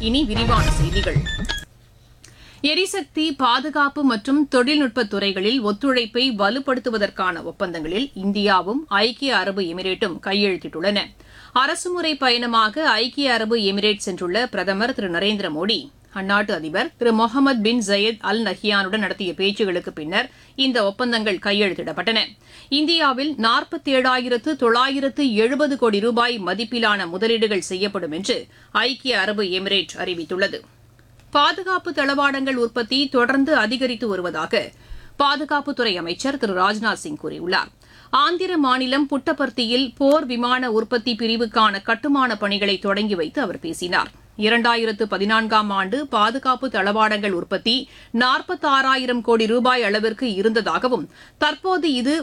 இனி விரிவான செய்திகள். எரிசக்தி, பாதுகாப்பு மற்றும் தொழில்நுட்ப துறைகளில் ஒத்துழைப்பை வலுப்படுத்துவதற்கான ஒப்பந்தங்களில் இந்தியாவும் ஐக்கிய அரபு எமிரேட்டும் கையெழுத்திட்டுள்ளன. அரசுமுறை பயணமாக ஐக்கிய அரபு எமிரேட் சென்றுள்ள பிரதமர் திரு நரேந்திர மோடி அந்நாட்டு அதிபர் திரு முகமது பின் ஜயத் அல் நஹ்யானுடன் நடத்திய பேச்சுகளுக்கு பின்னர் இந்த ஒப்பந்தங்கள் கையெழுத்திடப்பட்டன. இந்தியாவில் 47,970 கோடி ரூபாய் மதிப்பிலான முதலீடுகள் செய்யப்படும் என்று ஐக்கிய அரபு எமிரேட் அறிவித்துள்ளது. பாதுகாப்பு தளவாடங்கள் உற்பத்தி தொடர்ந்து அதிகரித்து வருவதாக பாதுகாப்புத்துறை அமைச்சர் திரு ராஜ்நாத் சிங் கூறியுள்ளார். ஆந்திர மாநிலம் புட்டபர்த்தியில் போர் விமான உற்பத்தி பிரிவுக்கான கட்டுமான பணிகளை தொடங்கி வைத்து அவர் பேசினார். 2014ஆம் ஆண்டு பாதுகாப்பு தளவாடங்கள் உற்பத்தி 46,000 கோடி ரூபாய் அளவிற்கு இருந்ததாகவும் தற்போது இது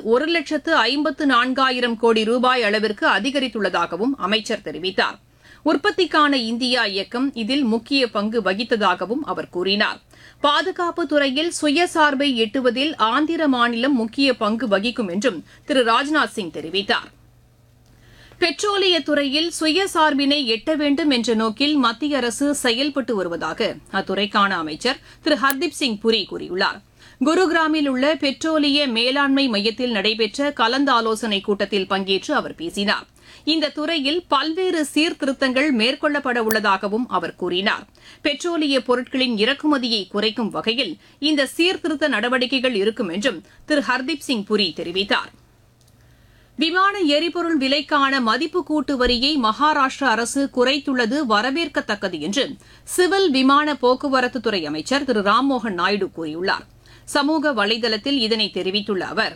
1,54,000 கோடி ரூபாய் அளவிற்கு அதிகரித்துள்ளதாகவும் அமைச்சர் தெரிவித்தார். உற்பத்திக்கான இந்தியா இயக்கம் இதில் முக்கிய பங்கு வகித்ததாகவும் அவர் கூறினார். பாதுகாப்பு துறையில் சுயசார்பை எட்டுவதில் ஆந்திர மாநிலம் முக்கிய பங்கு வகிக்கும் என்றும் திரு ராஜ்நாத் சிங் தெரிவித்தார். பெட்ரோலியத்துறையில் சுயசார்பினை எட்ட வேண்டும் என்ற நோக்கில் மத்திய அரசு செயல்பட்டு வருவதாக அத்துறைக்கான அமைச்சர் திரு ஹர்தீப் சிங் புரி கூறியுள்ளார். குருகிராமில் உள்ள பெட்ரோலிய மேலாண்மை மையத்தில் நடைபெற்ற கலந்தாலோசனைக் கூட்டத்தில் பங்கேற்று அவர் பேசினார். இந்த துறையில் பல்வேறு சீர்திருத்தங்கள் மேற்கொள்ளப்பட உள்ளதாகவும் அவர் கூறினார். பெட்ரோலிய பொருட்களின் இறக்குமதியை குறைக்கும் வகையில் இந்த சீர்திருத்த நடவடிக்கைகள் இருக்கும் என்றும் திரு ஹர்தீப் சிங் புரி தெரிவித்தார். விமான எரிபொருள் விலைக்கான மதிப்பு கூட்டு வரியை மகாராஷ்டிரா அரசு குறைத்துள்ளது வரவேற்கத்தக்கது என்று சிவில் விமான போக்குவரத்துத்துறை அமைச்சர் திரு ராம்மோகன் நாயுடு கூறியுள்ளார். சமூக வலைதளத்தில் இதனை தெரிவித்துள்ள அவர்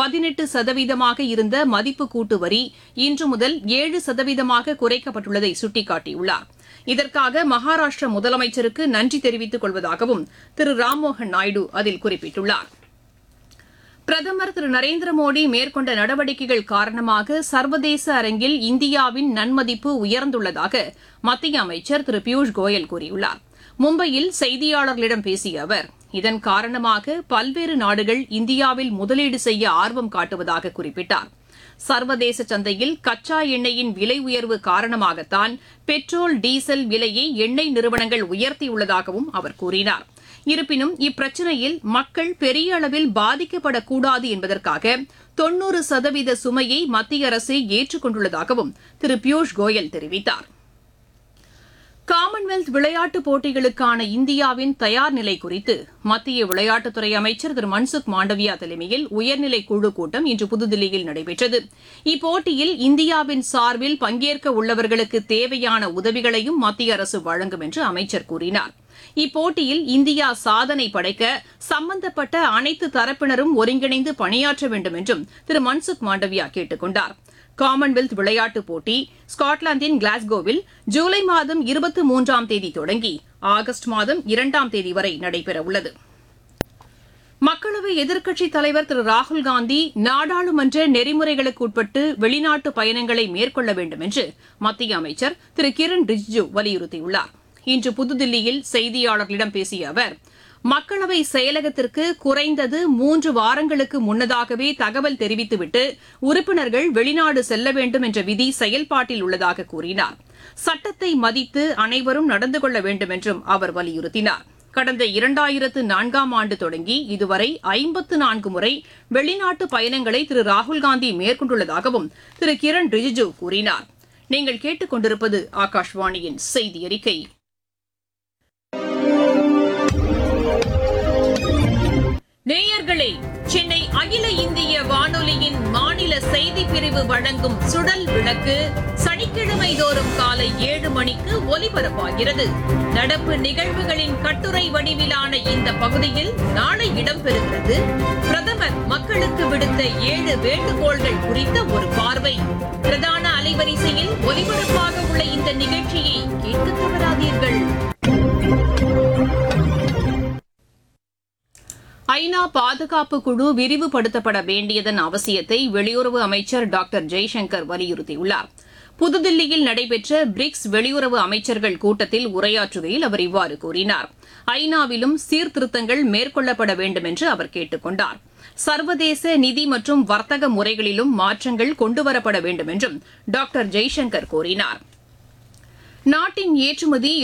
18% இருந்த மதிப்பு கூட்டு வரி இன்று முதல் 7% குறைக்கப்பட்டுள்ளதை சுட்டிக்காட்டியுள்ளார். இதற்காக மகாராஷ்டிர முதலமைச்சருக்கு நன்றி தெரிவித்துக் கொள்வதாகவும் திரு ராம்மோகன் நாயுடு அதில் குறிப்பிட்டுள்ளார். பிரதமர் திரு நரேந்திர மோடி மேற்கொண்ட நடவடிக்கைகள் காரணமாக சர்வதேச அரங்கில் இந்தியாவின் நன்மதிப்பு உயர்ந்துள்ளதாக மத்திய அமைச்சர் திரு பியூஷ் கோயல் கூறியுள்ளார். மும்பையில் செய்தியாளர்களிடம் பேசிய அவர் இதன் காரணமாக பல்வேறு நாடுகள் இந்தியாவில் முதலீடு செய்ய ஆர்வம் காட்டுவதாக குறிப்பிட்டார். சர்வதேச சந்தையில் கச்சா எண்ணெயின் விலை உயர்வு காரணமாகத்தான் பெட்ரோல், டீசல் விலையை எண்ணெய் நிறுவனங்கள் உயர்த்தியுள்ளதாகவும் அவர் கூறினார். இருப்பினும் இப்பிரச்சினையில் மக்கள் பெரிய அளவில் பாதிக்கப்படக்கூடாது என்பதற்காக 90% சுமையை மத்திய அரசு ஏற்றுக் கொண்டுள்ளதாகவும் திரு பியூஷ் கோயல் தெரிவித்தார். காமன்வெல்த் விளையாட்டுப் போட்டிகளுக்கான இந்தியாவின் தயார் நிலை குறித்து மத்திய விளையாட்டுத்துறை அமைச்சர் திரு மன்சுக் மாண்டவியா தலைமையில் உயர்நிலை குழு கூட்டம் இன்று புதுதில்லியில் நடைபெற்றது. இப்போட்டியில் இந்தியாவின் சார்பில் பங்கேற்க உள்ளவர்களுக்கு தேவையான உதவிகளையும் மத்திய அரசு வழங்கும் என்று அமைச்சர் கூறினார். இப்போட்டியில் இந்தியா சாதனை படைக்க சம்பந்தப்பட்ட அனைத்து தரப்பினரும் ஒருங்கிணைந்து பணியாற்ற வேண்டும் என்றும் திரு மன்சுக் மாண்டவியா கேட்டுக் கொண்டார். காமன்வெல்த் விளையாட்டுப் போட்டி ஸ்காட்லாந்தின் கிளாஸ்கோவில் ஜூலை மாதம் 23ஆம் தேதி தொடங்கி ஆகஸ்ட் மாதம் 2ஆம் தேதி வரை நடைபெறவுள்ளது. மக்களவை எதிர்க்கட்சித் தலைவர் திரு ராகுல்காந்தி நாடாளுமன்ற நெறிமுறைகளுக்கு உட்பட்டு வெளிநாட்டு பயணங்களை மேற்கொள்ள வேண்டும் என்று மத்திய அமைச்சர் திரு கிரண் ரிஜிஜூ வலியுறுத்தியுள்ளார். இன்று புதுதில்லியில் செய்தியாளர்களிடம் பேசிய அவர் மக்களவை செயலகத்திற்கு குறைந்தது 3 வாரங்களுக்கு முன்னதாகவே தகவல் தெரிவித்துவிட்டு உறுப்பினர்கள் வெளிநாடு செல்ல வேண்டும் என்ற விதி செயல்பாட்டில் உள்ளதாக கூறினார். சட்டத்தை மதித்து அனைவரும் நடந்து கொள்ள வேண்டும் என்றும் அவர் வலியுறுத்தினார். கடந்த 2004ஆம் ஆண்டு தொடங்கி இதுவரை 54 முறை வெளிநாட்டு பயணங்களை திரு ராகுல்காந்தி மேற்கொண்டுள்ளதாகவும் திரு கிரண் ரிஜிஜூ கூறினார். நீங்கள் கேட்டுக் கொண்டிருப்பது ஆகாஷ்வாணியின் செய்தி அறிக்கை. நேயர்களே, சென்னை அகில இந்திய வானொலியின் மாநில செய்திப் பிரிவு வழங்கும் சுடல் விளக்கு சனிக்கிழமை தோறும் காலை 7 மணிக்கு ஒலிபரப்பாகிறது. நடப்பு நிகழ்வுகளின் கட்டுரை வடிவிலான இந்த பகுதியில் நாளை இடம்பெறுகிறது. பிரதமர் மக்களுக்கு விடுத்த 7 வேண்டுகோள்கள் குறித்த ஒரு பார்வை. பிரதான அலைவரிசையில் ஒலிபரப்பாக உள்ள இந்த நிகழ்ச்சியை கேட்க தவறாதீர்கள். ஐநா பாதுகாப்பு குழு விரிவுபடுத்தப்பட வேண்டியதன் அவசியத்தை வெளியுறவு அமைச்சர் டாக்டர் ஜெய்சங்கர் வலியுறுத்தியுள்ளார். புதுதில்லியில் நடைபெற்ற பிரிக்ஸ் வெளியுறவு அமைச்சர்கள் கூட்டத்தில் உரையாற்றுகையில் அவர் இவ்வாறு கூறினார். ஐநாவிலும் சீர்திருத்தங்கள் மேற்கொள்ளப்பட வேண்டும் என்று அவர் கேட்டுக் கொண்டார். சர்வதேச நிதி மற்றும் வர்த்தக முறைகளிலும் மாற்றங்கள் கொண்டுவரப்பட வேண்டும் என்றும் டாக்டர் ஜெய்சங்கர் கூறினார். நாட்டின் ஏற்றுமதி